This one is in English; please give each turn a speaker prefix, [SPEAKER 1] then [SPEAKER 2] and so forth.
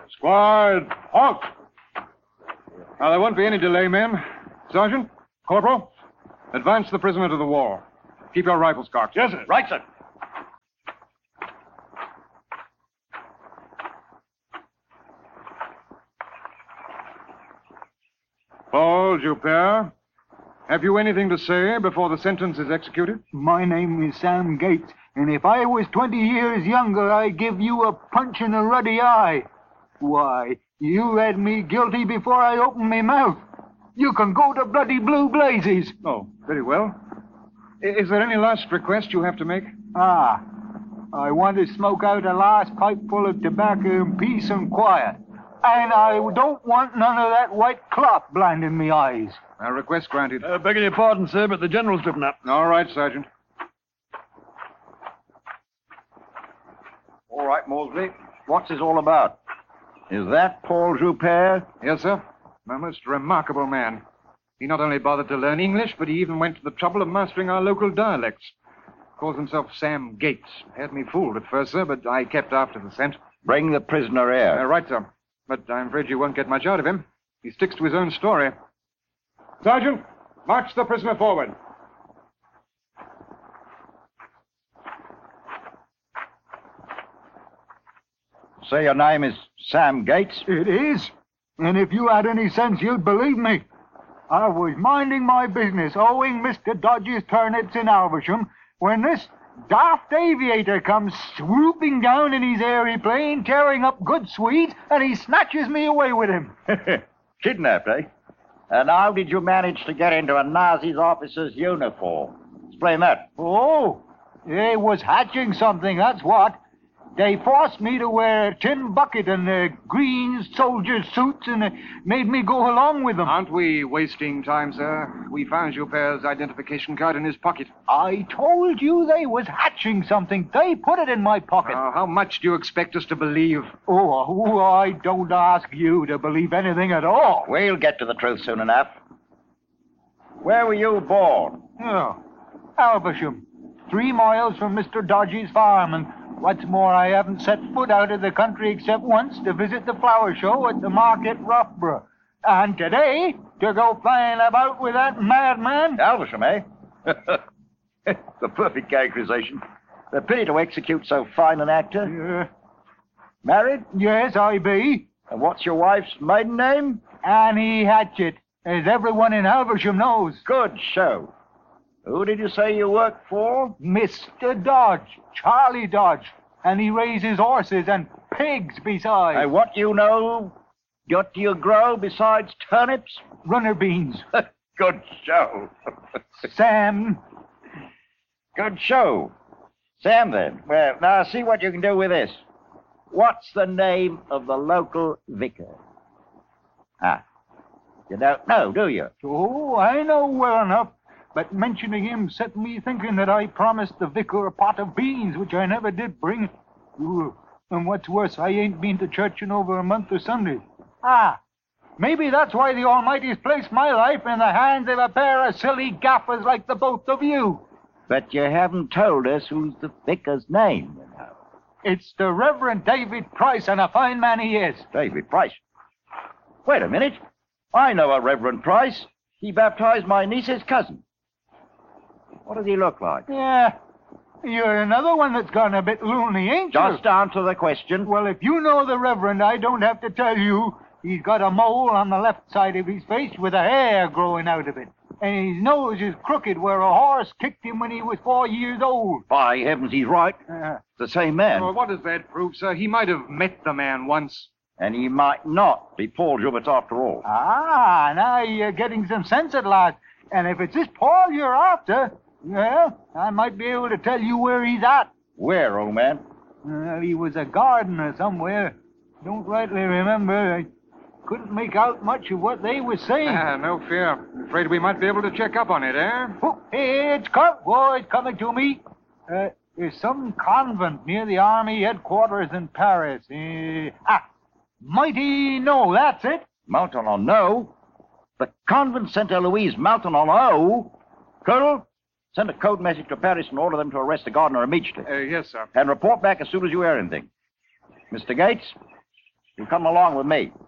[SPEAKER 1] Squad, halt! Now, there won't be any delay, men. Sergeant, Corporal, advance the prisoner to the wall. Keep your rifles cocked.
[SPEAKER 2] Yes, sir. Right, sir.
[SPEAKER 1] Paul Joubert, have you anything to say before the sentence is executed?
[SPEAKER 3] My name is Sam Gates, and if I was 20 years younger, I'd give you a punch in the ruddy eye. Why, you had me guilty before I opened my mouth. You can go to bloody blue blazes.
[SPEAKER 1] Oh, very well. Is there any last request you have to make?
[SPEAKER 3] I want to smoke out a last pipeful of tobacco in peace and quiet. And I don't want none of that white cloth blinding me eyes.
[SPEAKER 1] Request granted.
[SPEAKER 2] Begging your pardon, sir, but the general's driven up.
[SPEAKER 1] All right, Sergeant.
[SPEAKER 4] All right, Mosley. What's this all about? Is that Paul Joubert?
[SPEAKER 1] Yes, sir. A most remarkable man. He not only bothered to learn English, but he even went to the trouble of mastering our local dialects. Calls himself Sam Gates. Had me fooled at first, sir, but I kept after the scent.
[SPEAKER 4] Bring the prisoner here.
[SPEAKER 1] Right, sir. But I'm afraid you won't get much out of him. He sticks to his own story. Sergeant, march the prisoner forward.
[SPEAKER 4] Say your name is Sam Gates?
[SPEAKER 3] It is. And if you had any sense, you'd believe me. I was minding my business, owing Mr. Dodge's turnips in Alversham, when this daft aviator comes swooping down in his aeroplane, tearing up good swedes, and he snatches me away with him.
[SPEAKER 4] Kidnapped, eh? And how did you manage to get into a Nazi's officer's uniform? Explain that.
[SPEAKER 3] Oh, they was hatching something, that's what. They forced me to wear a tin bucket and green soldier suits and made me go along with them.
[SPEAKER 1] Aren't we wasting time, sir? We found Joubert's identification card in his pocket.
[SPEAKER 3] I told you they was hatching something. They put it in my pocket.
[SPEAKER 1] How much do you expect us to believe?
[SPEAKER 3] Oh, I don't ask you to believe anything at all.
[SPEAKER 4] We'll get to the truth soon enough. Where were you born?
[SPEAKER 3] Oh, Alversham. 3 miles from Mr. Dodge's farm, and what's more, I haven't set foot out of the country except once to visit the flower show at the market Roughborough. And today, to go flying about with that madman.
[SPEAKER 4] Alversham, eh? The perfect characterization. A pity to execute so fine an actor. Married?
[SPEAKER 3] Yes, I be.
[SPEAKER 4] And what's your wife's maiden name?
[SPEAKER 3] Annie Hatchett, as everyone in Alversham knows.
[SPEAKER 4] Good show. Who did you say you work for?
[SPEAKER 3] Mr. Dodge, Charlie Dodge. And he raises horses and pigs besides.
[SPEAKER 4] And what do you know? What do you grow besides turnips?
[SPEAKER 3] Runner beans.
[SPEAKER 4] Good show.
[SPEAKER 3] Sam.
[SPEAKER 4] Good show. Sam, then. Well, now see what you can do with this. What's the name of the local vicar? You don't know, do you?
[SPEAKER 3] Oh, I know well enough. But mentioning him set me thinking that I promised the vicar a pot of beans, which I never did bring. Ooh, and what's worse, I ain't been to church in over a month of Sundays. Maybe that's why the Almighty's placed my life in the hands of a pair of silly gaffers like the both of you.
[SPEAKER 4] But you haven't told us who's the vicar's name, you know.
[SPEAKER 3] It's the Reverend David Price, and a fine man he is.
[SPEAKER 4] David Price? Wait a minute. I know a Reverend Price. He baptized my niece's cousin. What does he look like?
[SPEAKER 3] Yeah, you're another one that's gone a bit loony, ain't you?
[SPEAKER 4] Just answer the question.
[SPEAKER 3] Well, if you know the Reverend, I don't have to tell you. He's got a mole on the left side of his face with a hair growing out of it. And his nose is crooked where a horse kicked him when he was 4 years old.
[SPEAKER 4] By heavens, he's right. The same man.
[SPEAKER 1] Well, what does that prove, sir? He might have met the man once.
[SPEAKER 4] And he might not be Paul Joubert after all.
[SPEAKER 3] Now you're getting some sense at last. And if it's this Paul you're after, well, I might be able to tell you where he's at.
[SPEAKER 4] Where, old man?
[SPEAKER 3] Well, he was a gardener somewhere. Don't rightly remember. I couldn't make out much of what they were saying.
[SPEAKER 1] No fear. Afraid we might be able to check up on it, eh?
[SPEAKER 3] Oh, it's coming to me. There's some convent near the army headquarters in Paris. Mighty No, that's it.
[SPEAKER 4] Mountain-on-No? The convent St. Eloise, Mountain-on-O? Colonel, send a code message to Paris and order them to arrest the gardener immediately.
[SPEAKER 1] Yes, sir.
[SPEAKER 4] And report back as soon as you hear anything. Mr. Gates, You come along with me.